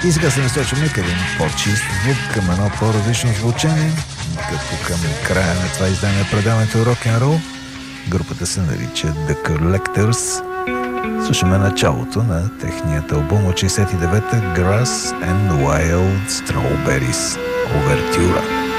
И сега се насочваме към един по-чист звук, към едно по-различно звучение, като към края на това издание предаването Рок-н-рол. Групата се нарича The Collectors. Слушаме началото на техният албум от 69-та Grass and Wild Strawberries. Овертюра.